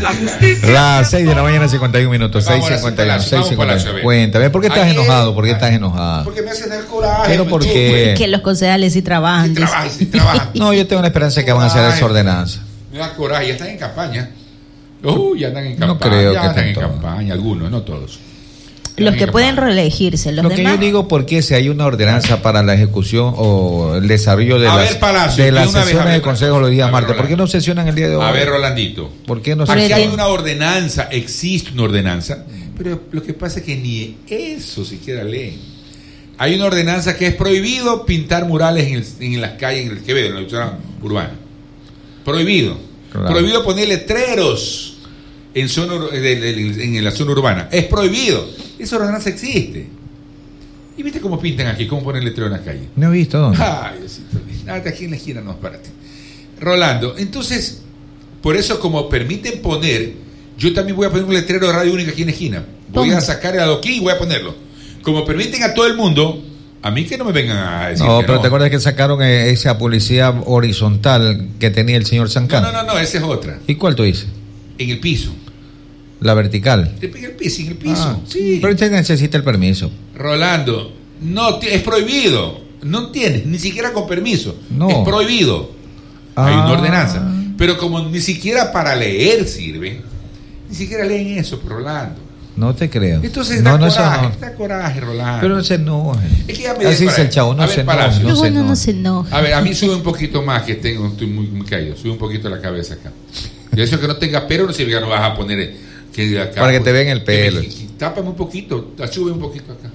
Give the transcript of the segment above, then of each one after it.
Las 6 de la mañana, 51 minutos. 6:51. Cuéntame, ¿por qué estás enojado? ¿Por qué estás enojado? Porque me hacen dar coraje. ¿Pero por qué? Que los concejales sí trabajan. Sí trabajan. No, yo tengo una esperanza de que van a hacer esa ordenanza. Me da coraje, ya están en campaña. Ya andan en campaña. No creo ya que andan en tanto. campaña, algunos, no todos. Los que pueden reelegirse, los Lo demás. que yo digo, porque si hay una ordenanza para la ejecución o el desarrollo de A las, ver, Palacio, de las de una vez, sesiones a ver, de consejo los días a ver, martes, ¿por Rolando. qué no sesionan el día de hoy? A ver, Rolandito. ¿Por qué no Aquí sesionan? hay una ordenanza, existe una ordenanza, pero lo que pasa es que ni eso siquiera leen. Hay una ordenanza que es prohibido pintar murales en las calles, en el Quevedo, en la zona urbana. Prohibido. Claro. Prohibido poner letreros en la zona urbana. Es prohibido. Esa ordenanza existe. ¿Y viste cómo pintan aquí? ¿Cómo ponen letrero en las calles? No he visto dónde. Ay, Diosito, nada, aquí en la esquina no, párate. Rolando, entonces, por eso como permiten poner, yo también voy a poner un letrero de Radio Única aquí en la esquina. Voy a sacar el adoquín y voy a ponerlo. Como permiten a todo el mundo, a mí que no me vengan a decir No, que pero no. ¿te acuerdas que sacaron esa publicidad horizontal que tenía el señor Sancán? No, esa es otra. ¿Y cuál tú dices? En el piso. La vertical. En el piso, Ah, sí. Pero usted necesita el permiso. Rolando, no, es prohibido. No tienes, ni siquiera con permiso. No. Es prohibido. Hay una ordenanza. Pero como ni siquiera para leer sirve, ni siquiera leen eso, Rolando. No te creo. Entonces no, da coraje, Rolando. Pero no se enoje. Es que ya me Así des dice el chavo, no a ver, se enoje. Palacio. Qué No se bueno, no enoje. se enoja. A ver, a mí sube un poquito más que tengo, estoy muy caído. Sube un poquito la cabeza acá. Y eso que no tenga pelo no significa que no vas a poner que acá, para que te vean el pelo. Tápame un poquito, sube un poquito acá.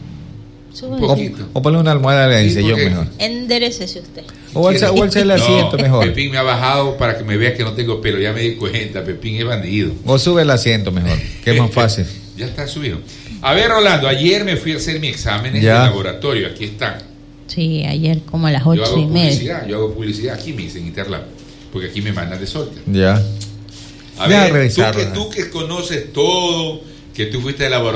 Sube. Un poquito. O ponle una almohada de Sí, sillón porque- mejor. Enderécese usted. O alza el asiento mejor. Pepín me ha bajado para que me vea que no tengo pelo. Ya me di cuenta, Pepín es bandido. O sube el asiento mejor, que es más fácil. Ya está subido. A ver, Rolando, ayer me fui a hacer mi examen en el Ya. laboratorio. Aquí están. Sí, ayer como a las Yo 8:30. hago publicidad aquí, me dicen Interlab. Porque aquí me mandan de solca. Ya. A Deja ver, revisarlo. tú que conoces todo, que tú fuiste de laboratorio.